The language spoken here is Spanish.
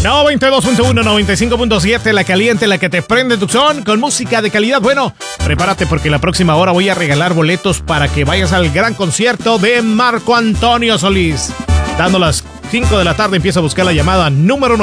92.1, 95.7, la caliente, la que te prende tu son, con música de calidad. Bueno, prepárate porque la próxima hora voy a regalar boletos para que vayas al gran concierto de Marco Antonio Solís. Dando las 5 de la tarde empiezo a buscar la llamada número 9.